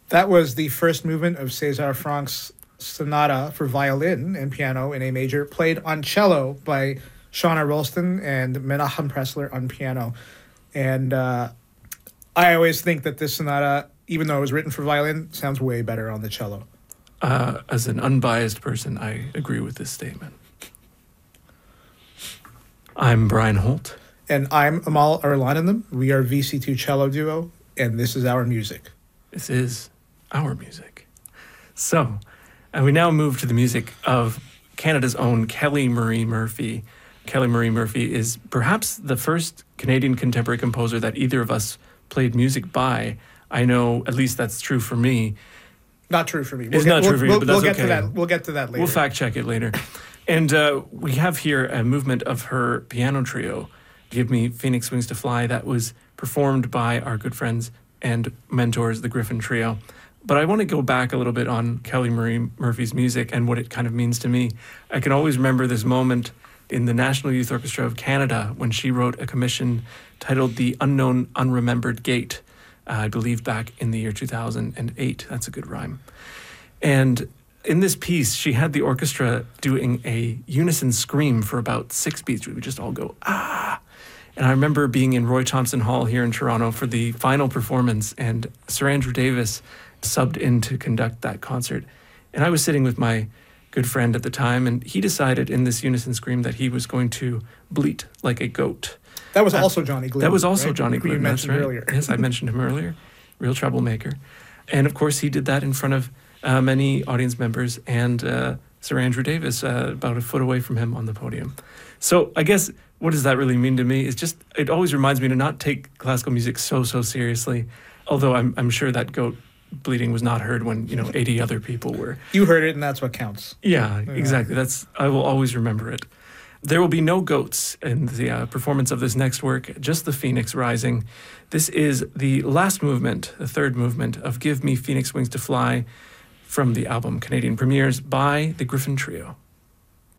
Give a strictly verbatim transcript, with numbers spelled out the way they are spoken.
That was the first movement of César Franck's sonata for violin and piano in A major, played on cello by Shauna Rolston and Menachem Pressler on piano. And uh, I always think that this sonata, even though it was written for violin, sounds way better on the cello. Uh, as an unbiased person, I agree with this statement. I'm Brian Holt. And I'm Amal Arlananam. We are V C two Cello Duo, and this is our music. This is our music. So, and we now move to the music of Canada's own Kelly Marie Murphy. Kelly Marie Murphy is perhaps the first Canadian contemporary composer that either of us played music by. I know, at least that's true for me. Not true for me. We'll it's get, not true we'll, for you, we'll, but that's we'll get okay. To that. We'll get to that later. We'll fact check it later. And uh, we have here a movement of her piano trio, Give Me Phoenix Wings to Fly, that was performed by our good friends and mentors, the Griffin Trio. But I want to go back a little bit on Kelly Marie Murphy's music and what it kind of means to me. I can always remember this moment in the National Youth Orchestra of Canada when she wrote a commission titled The Unknown Unremembered Gate, uh, I believe back in the year two thousand eight. That's a good rhyme. And in this piece, she had the orchestra doing a unison scream for about six beats. We would just all go, ah. And I remember being in Roy Thompson Hall here in Toronto for the final performance, and Sir Andrew Davis subbed in to conduct that concert. And I was sitting with my good friend at the time, and he decided in this unison scream that he was going to bleat like a goat. That was also uh, Johnny Glidden. That was also right? Johnny Glidden. You mentioned right. earlier. Yes, I mentioned him earlier. Real troublemaker. And of course, he did that in front of uh, many audience members and uh, Sir Andrew Davis uh, about a foot away from him on the podium. So I guess what does that really mean to me? It's just, it always reminds me to not take classical music so, so seriously. Although I'm, I'm sure that goat bleeding was not heard when, you know, eighty other people were. You heard it, and that's what counts. Yeah, yeah. exactly. That's, I will always remember it. There will be no goats in the uh, performance of this next work, just the phoenix rising. This is the last movement, the third movement of Give Me Phoenix Wings to Fly from the album Canadian Premieres by the Griffin Trio.